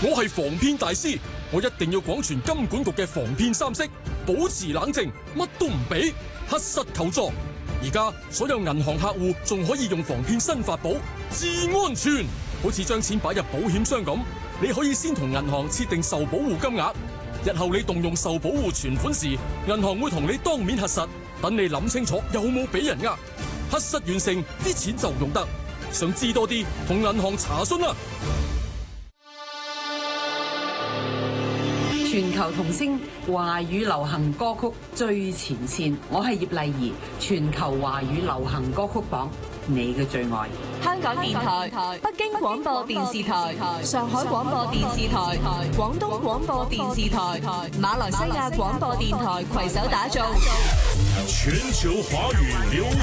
我係防騙大師，我一定要廣傳金管局嘅防騙三式，保持冷靜，乜都唔俾，核實求助。而家所有銀行客戶仲可以用防騙新法寶，至安全。好似將錢擺入保險箱咁，你可以先同銀行設定受保護金額，日後你動用受保護存款時，銀行會同你當面核實，等你諗清楚有冇俾人呃。核實完成，啲錢就用得。想知多啲，同銀行查詢啦。 全球童聲華語流行歌曲最前線，我係葉麗儀。全球華語流行歌曲榜，你嘅最愛。 香港電台、北京廣播電視台、上海廣播電視台、廣東廣播電視台、馬來西亞廣播電台攜手打造全球華語流